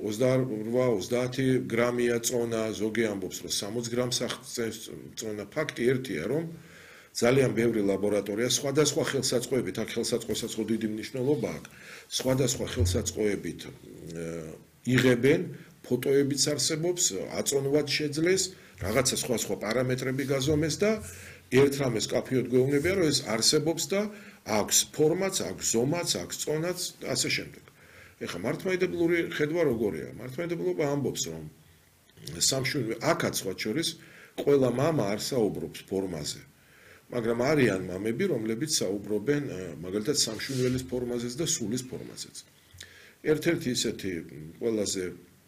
28-30 გრამია წონა, ზოგი ამბობს რომ 60 გრამს წონა. ფაქტი ერთია რომ ძალიან ბევრი ლაბორატორია სხვადასხვა ხელსაწყოებით, აქ ხელსაწყოსაც ხო დიდი მნიშვნელობა აქვს. სხვადასხვა ხელსაწყოებით იღებენ, ფოტოებიც არსებობს, აწონვად შეძლეს, რაღაცა სხვა პარამეტრები გაზომეს და ერთ რამეს კაფეოდ გვეუბნებიან, რომ ეს არსებობს და აქვს ფორმაც, აქვს ზომაც, აქვს წონაც და ასე შემდეგ. ეხლა მართლმადიდებლური ხედვა როგორია? მართლმადიდებლობა ამბობს, რომ სამშვიდობო აქაც სხვა შორის ყველა მამა არ საუბრობს ფორმაზე. მაგრამ არიან მამები, რომლებიც საუბრობენ მაგალითად სამშვიდობოების ფორმაზეც და სულის ფორმაზეც. ერთ-ერთი ისეთი ყველაზე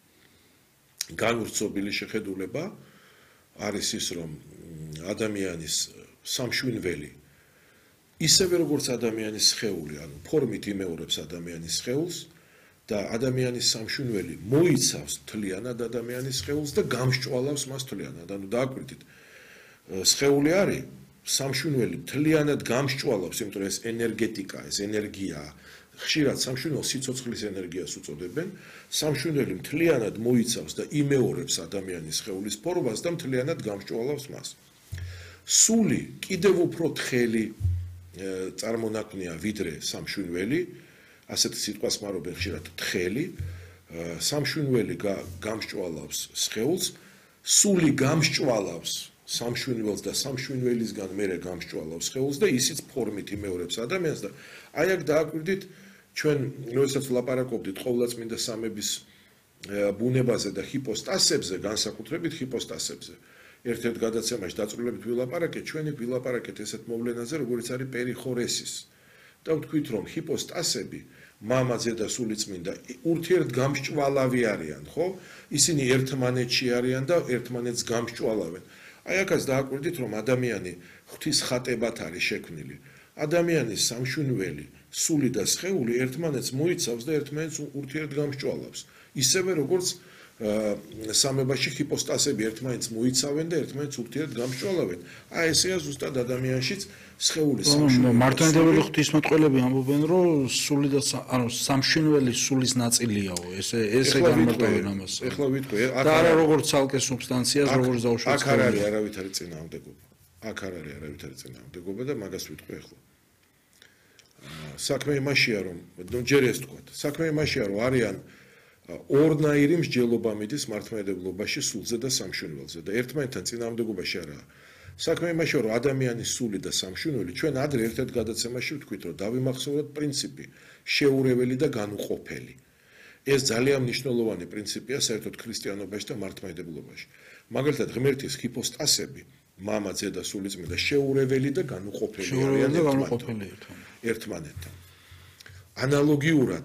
განვრცობილი შეხედულება არის ის, რომ ადამიანის სამშვიდობელი ისევე როგორც ადამიანის სხეული, ანუ ფორმით იმეორებს ადამიანის სხეულს და ადამიანის სამშვიდობელი მოიცავს თლიანად ადამიანის სხეულს და გამსჭვალავს მას თლიანად. ანუ დააკვირდით, სხეული არის სამშვიდობელი თლიანად გამსჭვალავს, იმიტომ რომ ეს ენერგეტიკა, ეს ენერგია, ხშირად სამშვიდობელ სიცოცხლის ენერგიას უწოდებენ, სამშვიდობელი თლიანად მოიცავს და იმეორებს ადამიანის სხეულის ფორმას და თლიანად გამსჭვალავს მას. სული კიდევ უფრო თხელი წარმონაქმნია ვიდრე სამშვიდობელი, ასეთი სიტყვას ხმარობენ ხშირად თხელი, სამშვიდობელი გამსჭვალავს სხეულს, სული გამსჭვალავს სამშვიდობელს და სამშვიდობელისგან მერე გამსჭვალავს სხეულს და ისიც ფორმით იმეორებს ადამიანს და აი აქ დააკვირდით ჩვენ როდესაც ვლაპარაკობდით ყოვლადწმინდა სამების ბუნებაზე და ჰიპოსტასებზე, განსაკუთრებით ჰიპოსტასებზე. ერთ-ერთ გადაცემაში დაწვრილებით ვილაპარაკეთ, ჩვენი ვილაპარაკეთ ესეთ მოვლენაზე, როგორც არის პერიხორესის. და ვთქვით, რომ ჰიპოსტასები, მამაზე და სულიწმინდა ურთიერთგამსჭვალავი არიან, ხო? ისინი ერთმანეთში არიან და ერთმანეთს გამსჭვალავენ. აი აქაც დააკვირდით, რომ ადამიანი ღვთის ხატებად არის შექმნილი. ადამიანის სამშვიდობელი, სული და სხეული ერთმანეთს მოიცავს და ერთმანეთს ურთიერთგამსჭვალავს. ისევე როგორც სამებაში ჰიპოსტასები ერთმანეთს მოიცავენ და ერთმანეთს ურთიერთგამსჭვალავენ. აი ესეა ზუსტად ადამიანშიც სხეულის სამშვიდობელი. მართლმადიდებელი ღვთისმეტყველები ამბობენ, რომ სული და სამშვიდობელი სულის ნაწილიაო. ესე განმარტავენ ამას. ეხლა ვიტყვი, და არა როგორც ცალკე სუბსტანციას, როგორც დაუშვათ. აქ არ არის არავითარი წინააღმდეგობა. აქ არ არის არავითარი წინააღმდეგობა და მაგას ვიტყვი ეხლა. საქმე იმაშია, რომ ჯერ ეს თქვა. საქმე იმაშია, რომ არიან ორნაირი მსჯელობა მიდის მართლმადიდებლობაში სულზე და სამშვიდობელზე და ერთმანეთთან წინააღმდეგობაში არაა. საქმე იმაშია, რომ ადამიანის სული და სამშვიდობელი ჩვენ ადრე ერთ-ერთ გადაცემაში ვთქვით, რომ დავიმახსოვროთ პრინციპი შეურეველი და განუყოფელი. ეს ძალიან მნიშვნელოვანი პრინციპია საერთოდ ქრისტიანობაში და მართლმადიდებლობაში. მაგალითად, ღმერთის ჰიპოსტასები, მამა, ძე და სულიწმინდა შეურეველი და განუყოფელი არიან ერთმანეთთან. ანალოგიურად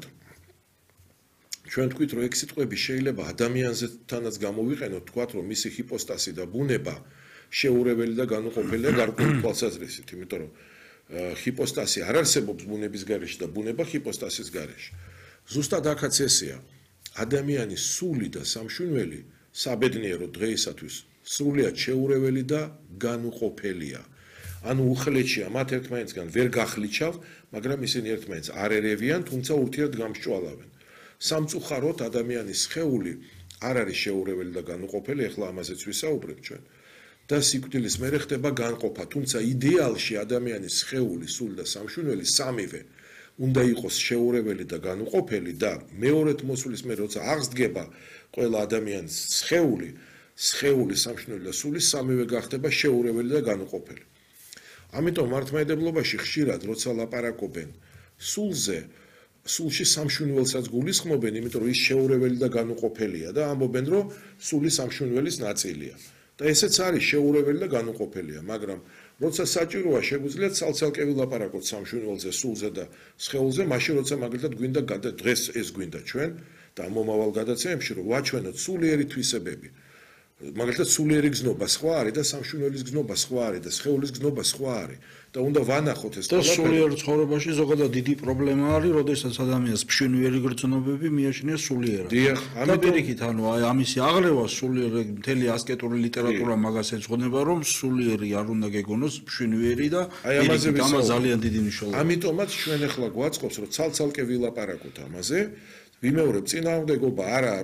ჩვენ თქვით, რომ ეგ სიტყვები შეიძლება ადამიანზეთანაც გამოვიყენოთ, თქვათ, რომ მისი ჰიპოსტასი და ბუნება შეურეველი და განუყოფელია გარკვეული თვალსაზრისით, იმიტომ რომ ჰიპოსტასი არ არსებობს ბუნების გარეშე და ბუნება ჰიპოსტასის გარეშე. ზუსტად აქაც ესეა. ადამიანის სული და სამშვიდობელი საბედნიერო დღეისათვის სრულიად შეურეველი და განუყოფელია. ანუ უხლეთშია, მათ ერთმანეთსგან ვერ გახლიჩავ, მაგრამ ისინი ერთმანეთს არ ერევიან, თუმცა ურთიერთგამსჭვალავენ. სამწუხაროდ ადამიანის სხეული არ არის შეურეველი და განუყოფელი, ეხლა ამაზეც ვისაუბრებ ჩვენ. და სიკვდილის მერე ხდება განყოფა, თუმცა იდეალში ადამიანის სხეული, სული და სამშვიდობელი სამივე უნდა იყოს შეურეველი და განუყოფელი და მეორედ მოსulis მერე როცა აღსდგება ყველა ადამიანის სხეული, სამშვიდობელი და სული სამივე გახდება შეურეველი და განუყოფელი. ამიტომ მართლმადიდებლობაში ხშირად როცა ლაპარაკობენ სულზე, სულში სამშვიდობელსაც გულისხმობენ, იმიტომ რომ ის შეურეველი და განუყოფელია და ამბობენ, რომ სული სამშვიდობელის ნაწილია. და ესეც არის შეურეველი და განუყოფელია, მაგრამ როცა საჭიროა შეგვიძლია ცალ-ცალკე ვილაპარაკოთ სამშვიდობელზე, სულზე და სხეულზე, მაშინ როცა მაგალითად გვინდა დღეს ეს გვინდა ჩვენ და მომავალ გადაცემებში რომ ვაჩვენოთ სულიერი თვისებები. მაგალითად სულიერი გზნობა სხვა არის და სამშვიდობელის გზნობა სხვა არის და სხეულის გზნობა სხვა არის და უნდა ვანახოთ ეს და სულიერ ცხოვრებაში ზოგადად დიდი პრობლემა არის, როდესაც ადამიანს მშვიდობელი გრძნობები მიაჩნია სულიერად. დიახ, ამიტომ ანუ აი ამისი აღრევა სულიერ მთელი ასკეტური ლიტერატურა მაგას ეძღვნება, რომ სულიერი არ უნდა გეგონოს მშვიდობელი და ამაზე ძალიან დიდი მნიშვნელობა. ამიტომაც ჩვენ ახლა გვაწყობს, რომ ცალ-ცალკე ვილაპარაკოთ ამაზე, ვიმეორებ წინააღმდეგობა არა